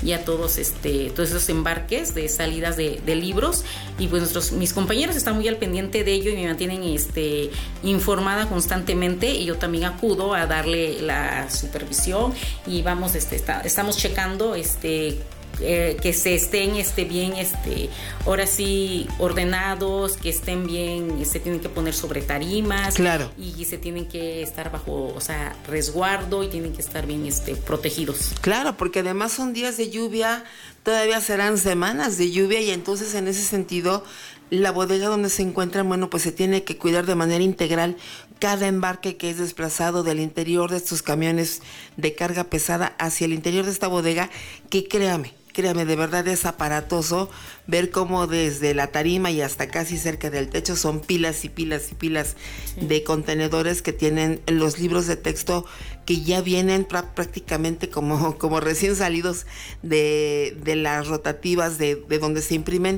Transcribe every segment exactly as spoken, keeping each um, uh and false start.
ya todos este todos esos embarques de salidas de, de libros, y pues nuestros mis compañeros están muy al pendiente de ello y me mantienen este informada constantemente, y yo también acudo a darle la supervisión y vamos este está, estamos checando este Eh, que se estén este, bien, este, ahora sí, ordenados, que estén bien, se tienen que poner sobre tarimas, claro, y se tienen que estar bajo, o sea, resguardo, y tienen que estar bien este, protegidos. Claro, porque además son días de lluvia, todavía serán semanas de lluvia, y entonces en ese sentido la bodega donde se encuentran, bueno, pues se tiene que cuidar de manera integral cada embarque que es desplazado del interior de estos camiones de carga pesada hacia el interior de esta bodega, que créame, créame, de verdad es aparatoso ver cómo desde la tarima y hasta casi cerca del techo son pilas y pilas y pilas sí. de contenedores que tienen los libros de texto que ya vienen prácticamente como, como recién salidos de, de las rotativas de, de donde se imprimen,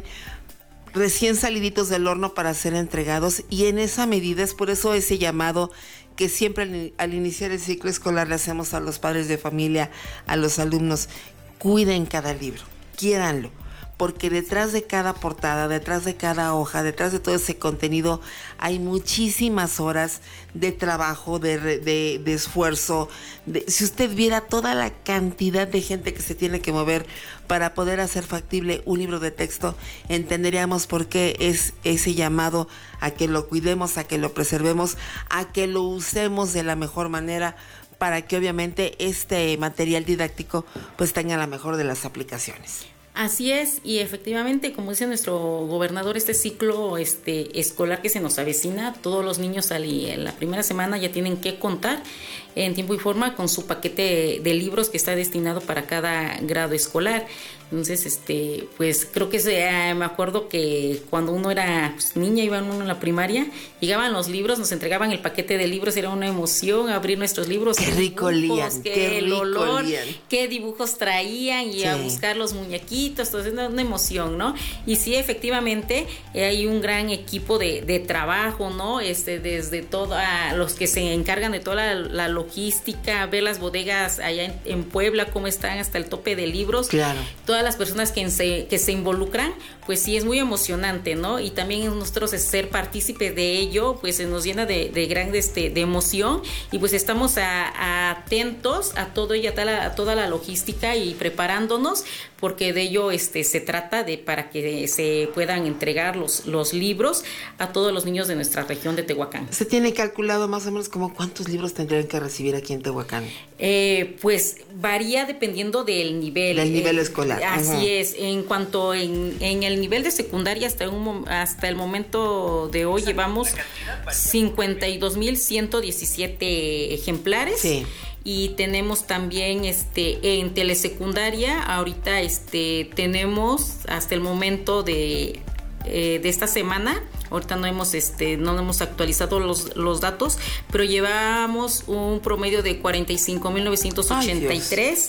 recién saliditos del horno para ser entregados, y en esa medida es por eso ese llamado que siempre al, al iniciar el ciclo escolar le hacemos a los padres de familia, a los alumnos: cuiden cada libro, quiéranlo, porque detrás de cada portada, detrás de cada hoja, detrás de todo ese contenido hay muchísimas horas de trabajo, de, de, de esfuerzo. De, si usted viera toda la cantidad de gente que se tiene que mover para poder hacer factible un libro de texto, entenderíamos por qué es ese llamado a que lo cuidemos, a que lo preservemos, a que lo usemos de la mejor manera, para que obviamente este material didáctico pues tenga la mejor de las aplicaciones. Así es, y efectivamente, como dice nuestro gobernador, este ciclo este escolar que se nos avecina, todos los niños en la primera semana ya tienen que contar en tiempo y forma con su paquete de libros que está destinado para cada grado escolar. Entonces, este, pues creo que se, eh, me acuerdo que cuando uno era pues, niña, iba uno en la primaria, llegaban los libros, nos entregaban el paquete de libros, era una emoción abrir nuestros libros. Qué rico olían, qué, qué el rico olor, olían. Qué dibujos traían, y sí. a buscar los muñequitos, entonces una, una emoción, ¿no? Y sí, efectivamente, eh, hay un gran equipo de, de trabajo, ¿no? Este, desde todos los que se encargan de toda la, la logística, ver las bodegas allá en, en Puebla, cómo están hasta el tope de libros. Claro. Todas las personas que se, que se involucran, pues sí es muy emocionante, ¿no? Y también nosotros ser partícipes de ello, pues se nos llena de, de gran este, de emoción, y pues estamos a, a atentos a todo y a, a toda la logística y preparándonos, porque de ello este, se trata de para que se puedan entregar los, los libros a todos los niños de nuestra región de Tehuacán. ¿Se tiene calculado más o menos como cuántos libros tendrían que recibir aquí en Tehuacán? Eh, pues varía dependiendo del nivel. Del nivel eh, escolar. Así Ajá. es. En cuanto en, en el nivel de secundaria, hasta, un, hasta el momento de hoy llevamos cincuenta y dos mil ciento diecisiete ejemplares. Sí. Y tenemos también este en telesecundaria, ahorita este tenemos hasta el momento de, eh, de esta semana, ahorita no hemos este no hemos actualizado los, los datos, pero llevamos un promedio de cuarenta y cinco mil novecientos ochenta y tres.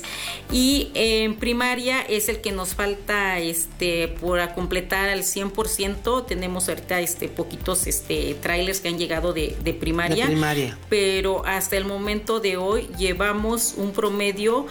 Y en primaria es el que nos falta este por a completar al cien por ciento. Tenemos ahorita este poquitos este trailers que han llegado de, de primaria, de primaria, pero hasta el momento de hoy llevamos un promedio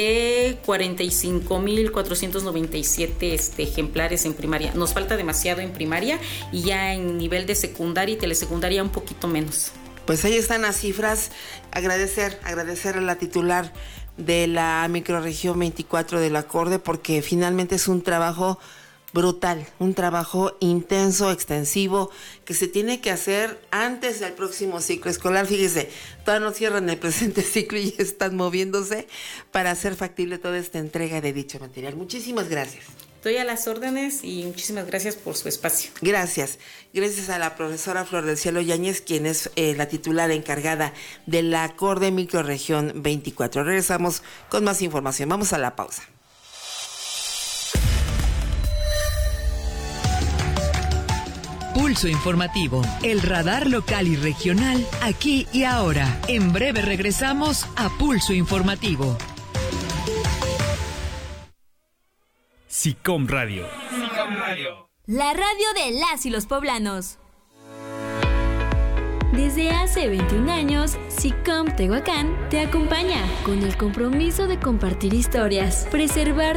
de cuarenta y cinco mil cuatrocientos noventa y siete este ejemplares en primaria. Nos falta demasiado en primaria, y ya en nivel de secundaria y telesecundaria un poquito menos. Pues ahí están las cifras. Agradecer, agradecer a la titular de la microrregión veinticuatro del Acorde, porque finalmente es un trabajo brutal, un trabajo intenso, extensivo, que se tiene que hacer antes del próximo ciclo escolar. Fíjese, todavía no cierran el presente ciclo y están moviéndose para hacer factible toda esta entrega de dicho material. Muchísimas gracias. Estoy a las órdenes y muchísimas gracias por su espacio. Gracias. Gracias a la profesora Flor del Cielo Yáñez, quien es eh, la titular encargada de la Acorde Microrregión veinticuatro. Regresamos con más información. Vamos a la pausa. Pulso Informativo, el radar local y regional, aquí y ahora. En breve regresamos a Pulso Informativo. SICOM Radio. SICOM Radio. La radio de las y los poblanos. Desde hace veintiún años, SICOM Tehuacán te acompaña con el compromiso de compartir historias, preservar